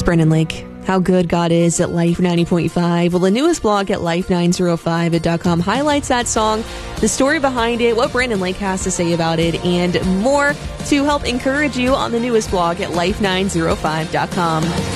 Brandon Lake. How good God is at Life 90.5. Well, the newest blog at life905.com highlights that song, the story behind it, what Brandon Lake has to say about it, and more to help encourage you on the newest blog at life905.com.